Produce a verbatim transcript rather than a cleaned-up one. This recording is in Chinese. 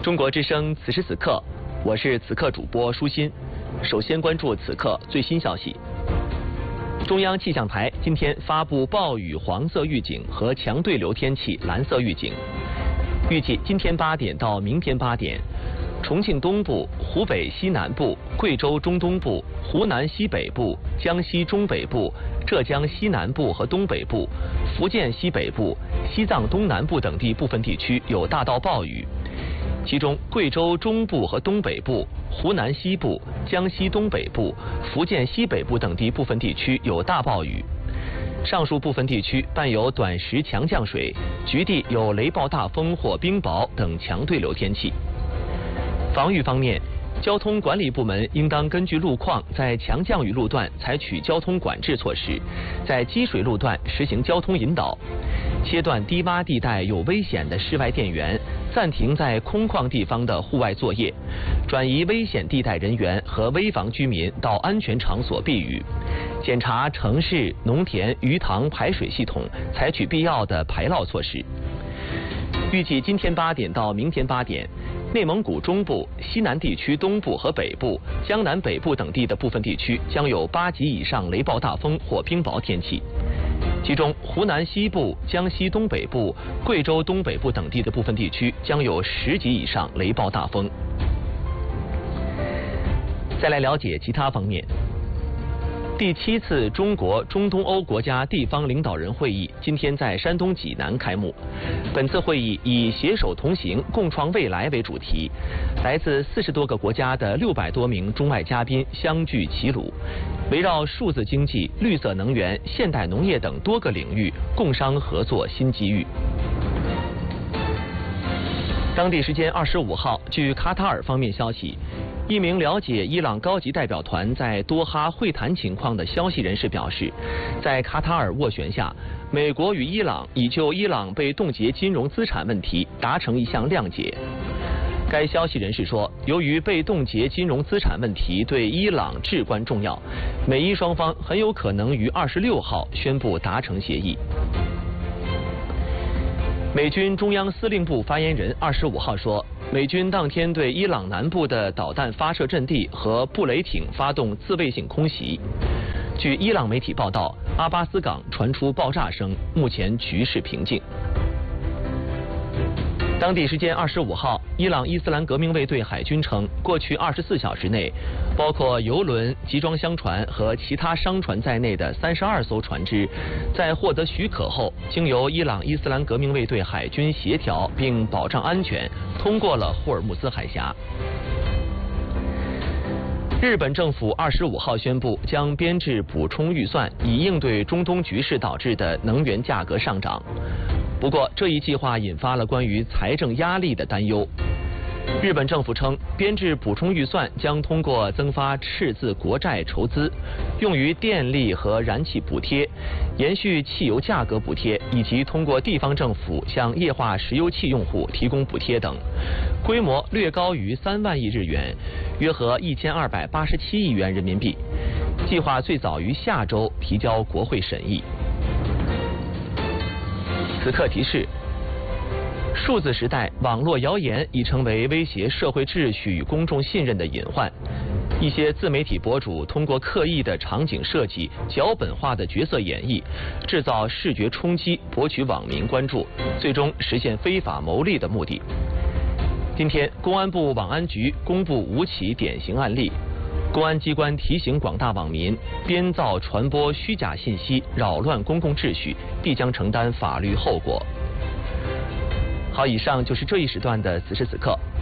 中国之声此时此刻，我是此刻主播舒心。首先关注此刻最新消息。中央气象台今天发布暴雨黄色预警和强对流天气蓝色预警，预计今天八点到明天八点，重庆东部、湖北西南部、贵州中东部、湖南西北部、江西中北部、浙江西南部和东北部、福建西北部、西藏东南部等地部分地区有大到暴雨。其中，贵州中部和东北部、湖南西部、江西东北部、福建西北部等地部分地区有大暴雨。上述部分地区伴有短时强降水，局地有雷暴大风或冰雹等强对流天气。防御方面，交通管理部门应当根据路况，在强降雨路段采取交通管制措施，在积水路段实行交通引导，切断低洼地带有危险的室外电源，暂停在空旷地方的户外作业，转移危险地带人员和危房居民到安全场所避雨，检查城市、农田、鱼塘排水系统，采取必要的排涝措施。预计今天八点到明天八点，内蒙古中部、西南地区东部和北部、江南北部等地的部分地区将有八级以上雷暴大风或冰雹天气。其中，湖南西部、江西东北部、贵州东北部等地的部分地区将有十级以上雷暴大风。再来了解其他方面。第七次中国中东欧国家地方领导人会议今天在山东济南开幕。本次会议以携手同行，共创未来为主题，来自四十多个国家的六百多名中外嘉宾相聚齐鲁，围绕数字经济、绿色能源、现代农业等多个领域共商合作新机遇。当地时间二十五号，据卡塔尔方面消息，一名了解伊朗高级代表团在多哈会谈情况的消息人士表示，在卡塔尔斡旋下，美国与伊朗已就伊朗被冻结金融资产问题达成一项谅解。该消息人士说，由于被冻结金融资产问题对伊朗至关重要，美伊双方很有可能于二十六号宣布达成协议。美军中央司令部发言人二十五号说，美军当天对伊朗南部的导弹发射阵地和布雷艇发动自卫性空袭。据伊朗媒体报道，阿巴斯港传出爆炸声，目前局势平静。当地时间二十五号，伊朗伊斯兰革命卫队海军称，过去二十四小时内，包括油轮、集装箱船和其他商船在内的三十二艘船只，在获得许可后，经由伊朗伊斯兰革命卫队海军协调并保障安全，通过了霍尔木兹海峡。日本政府二十五号宣布将编制补充预算，以应对中东局势导致的能源价格上涨。不过，这一计划引发了关于财政压力的担忧。日本政府称，编制补充预算将通过增发赤字国债筹资，用于电力和燃气补贴、延续汽油价格补贴，以及通过地方政府向液化石油气用户提供补贴等，规模略高于三万亿日元，约合一千二百八十七亿元人民币。计划最早于下周提交国会审议。此刻提示：数字时代，网络谣言已成为威胁社会秩序与公众信任的隐患。一些自媒体博主通过刻意的场景设计、脚本化的角色演绎，制造视觉冲击，博取网民关注，最终实现非法牟利的目的。今天，公安部网安局公布五起典型案例。公安机关提醒广大网民，编造传播虚假信息，扰乱公共秩序，必将承担法律后果。好，以上就是这一时段的此时此刻。